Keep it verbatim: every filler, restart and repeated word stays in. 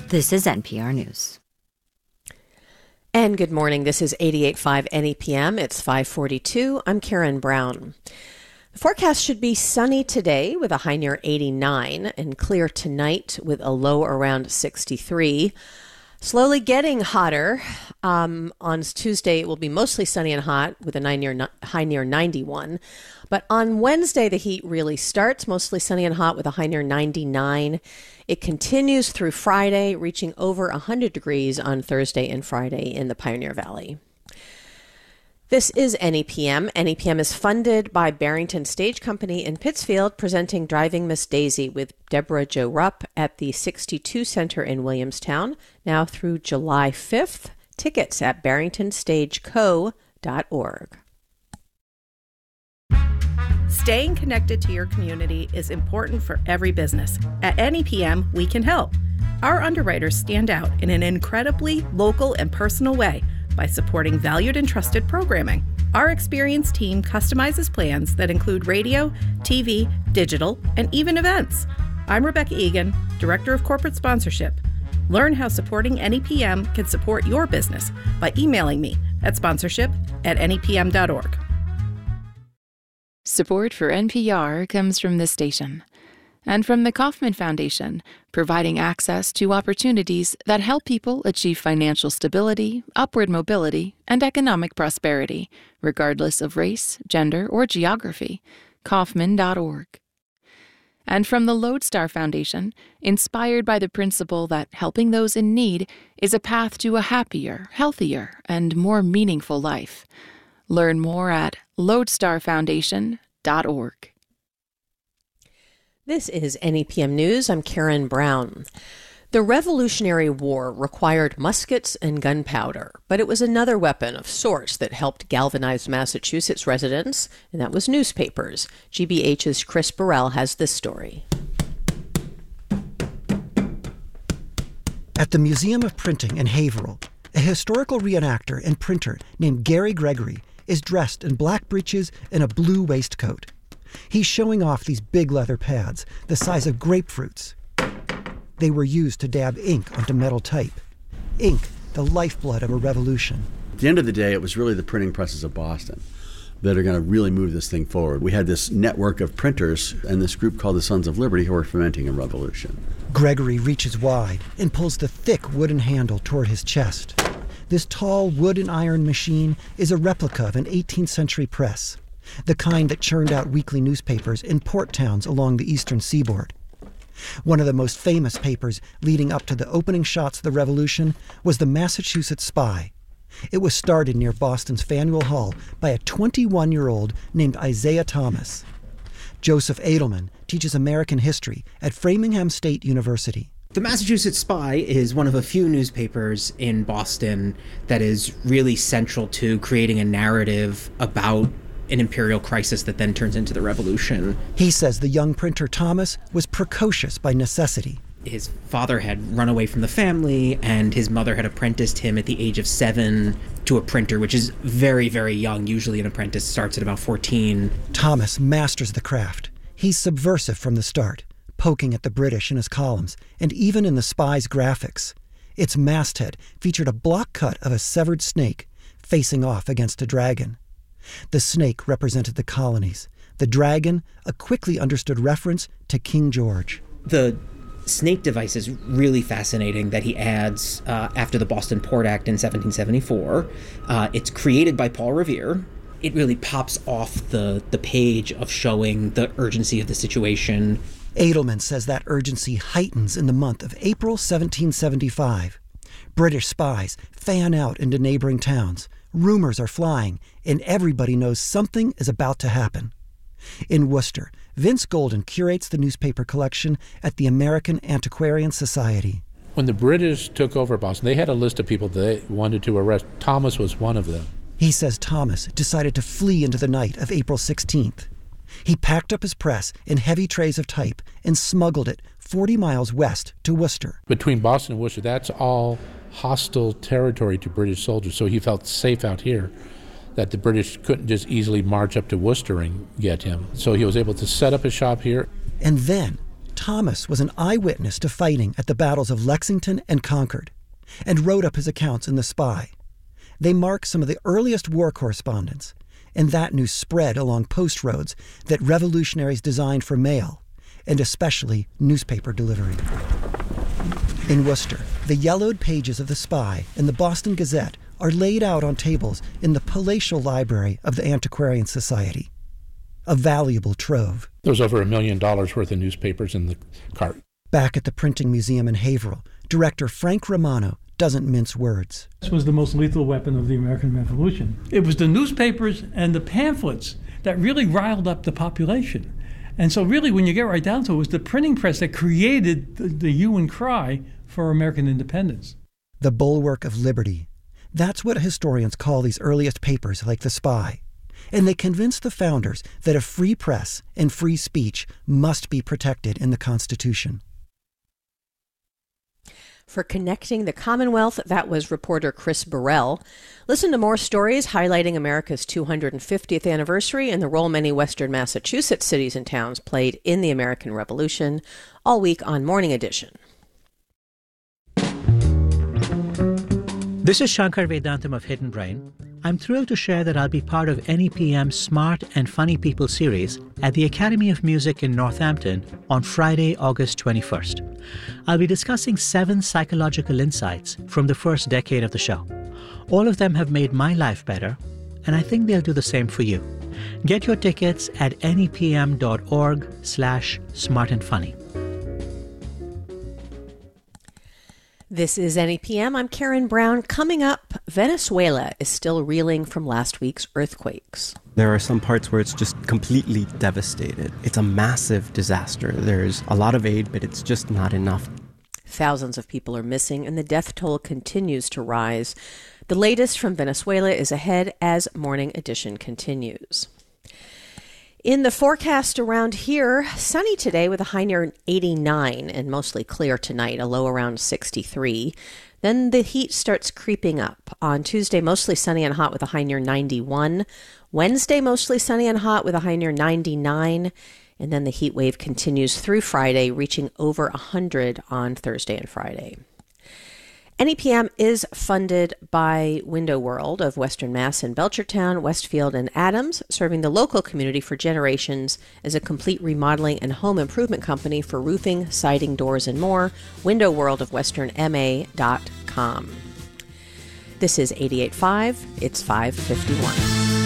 This is N P R News. And good morning. This is eighty-eight point five N E P M. It's five forty-two. I'm Karen Brown. The forecast should be sunny today with a high near eighty-nine and clear tonight with a low around sixty-three. Slowly getting hotter. Um, on Tuesday, it will be mostly sunny and hot with a high near, high near ninety-one. But on Wednesday, the heat really starts, mostly sunny and hot with a high near ninety-nine. It continues through Friday, reaching over one hundred degrees on Thursday and Friday in the Pioneer Valley. This is N E P M. N E P M is funded by Barrington Stage Company in Pittsfield, presenting Driving Miss Daisy with Deborah Jo Rupp at the sixty-two Center in Williamstown, now through July fifth. Tickets at barrington stage co dot org. Staying connected to your community is important for every business. At N E P M, we can help. Our underwriters stand out in an incredibly local and personal way by supporting valued and trusted programming. Our experienced team customizes plans that include radio, T V, digital, and even events. I'm Rebecca Egan, Director of Corporate Sponsorship. Learn how supporting N E P M can support your business by emailing me at sponsorship at N E P M dot org. Support for N P R comes from this station and from the Kauffman Foundation, providing access to opportunities that help people achieve financial stability, upward mobility, and economic prosperity, regardless of race, gender, or geography. Kauffman dot org. And from the Lodestar Foundation, inspired by the principle that helping those in need is a path to a happier, healthier, and more meaningful life. Learn more at lodestar foundation dot org. This is N E P M News. I'm Karen Brown. The Revolutionary War required muskets and gunpowder, but it was another weapon of sorts that helped galvanize Massachusetts residents, and that was newspapers. G B H's Chris Burrell has this story. At the Museum of Printing in Haverhill, a historical reenactor and printer named Gary Gregory is dressed in black breeches and a blue waistcoat. He's showing off these big leather pads, the size of grapefruits. They were used to dab ink onto metal type. Ink, the lifeblood of a revolution. At the end of the day, it was really the printing presses of Boston that are going to really move this thing forward. We had this network of printers and this group called the Sons of Liberty who were fomenting a revolution. Gregory reaches wide and pulls the thick wooden handle toward his chest. This tall wood and iron machine is a replica of an eighteenth century press, the kind that churned out weekly newspapers in port towns along the eastern seaboard. One of the most famous papers leading up to the opening shots of the Revolution was the Massachusetts Spy. It was started near Boston's Faneuil Hall by a twenty-one-year-old named Isaiah Thomas. Joseph Edelman teaches American history at Framingham State University. The Massachusetts Spy is one of a few newspapers in Boston that is really central to creating a narrative about an imperial crisis that then turns into the revolution. He says the young printer Thomas was precocious by necessity. His father had run away from the family, and his mother had apprenticed him at the age of seven to a printer, which is very, very young. Usually an apprentice starts at about fourteen. Thomas masters the craft. He's subversive from the start, poking at the British in his columns, and even in the Spy's graphics. Its masthead featured a block cut of a severed snake facing off against a dragon. The snake represented the colonies. The dragon, a quickly understood reference to King George. The snake device is really fascinating that he adds uh, after the Boston Port Act in seventeen seventy-four. Uh, it's created by Paul Revere. It really pops off the, the page of showing the urgency of the situation. Edelman says that urgency heightens in the month of April seventeen seventy-five. British spies fan out into neighboring towns. Rumors are flying, and everybody knows something is about to happen. In Worcester, Vince Golden curates the newspaper collection at the American Antiquarian Society. When the British took over Boston, they had a list of people they wanted to arrest. Thomas was one of them. He says Thomas decided to flee into the night of April sixteenth. He packed up his press in heavy trays of type and smuggled it forty miles west to Worcester. Between Boston and Worcester, that's all hostile territory to British soldiers, so he felt safe out here, that the British couldn't just easily march up to Worcester and get him. So he was able to set up a shop here. And then, Thomas was an eyewitness to fighting at the battles of Lexington and Concord, and wrote up his accounts in The Spy. They mark some of the earliest war correspondence, and that news spread along post roads that revolutionaries designed for mail, and especially newspaper delivery. In Worcester, the yellowed pages of The Spy and the Boston Gazette are laid out on tables in the palatial library of the Antiquarian Society. A valuable trove. There was over a million dollars worth of newspapers in the cart. Back at the Printing Museum in Haverhill, director Frank Romano doesn't mince words. This was the most lethal weapon of the American Revolution. It was the newspapers and the pamphlets that really riled up the population. And so really, when you get right down to it, it was the printing press that created the, the hue and cry for American independence. The bulwark of liberty. That's what historians call these earliest papers like The Spy. And they convinced the founders that a free press and free speech must be protected in the Constitution. For Connecting the Commonwealth, that was reporter Chris Burrell. Listen to more stories highlighting America's two hundred fiftieth anniversary and the role many Western Massachusetts cities and towns played in the American Revolution all week on Morning Edition. This is Shankar Vedantam of Hidden Brain. I'm thrilled to share that I'll be part of N E P M's Smart and Funny People series at the Academy of Music in Northampton on Friday, August twenty-first. I'll be discussing seven psychological insights from the first decade of the show. All of them have made my life better, and I think they'll do the same for you. Get your tickets at nepm.org slash smart and funny. This is N E P M. I'm Karen Brown. Coming up, Venezuela is still reeling from last week's earthquakes. There are some parts where it's just completely devastated. It's a massive disaster. There's a lot of aid, but it's just not enough. Thousands of people are missing, and the death toll continues to rise. The latest from Venezuela is ahead as Morning Edition continues. In the forecast around here, sunny today with a high near eighty-nine and mostly clear tonight, a low around sixty-three. Then the heat starts creeping up. On Tuesday, mostly sunny and hot with a high near ninety-one. Wednesday, mostly sunny and hot with a high near ninety-nine. And then the heat wave continues through Friday, reaching over one hundred on Thursday and Friday. N E P M is funded by Window World of Western Mass in Belchertown, Westfield, and Adams, serving the local community for generations as a complete remodeling and home improvement company for roofing, siding, doors, and more. Window World of Western M A dot com. This is eighty-eight point five. It's five fifty-one.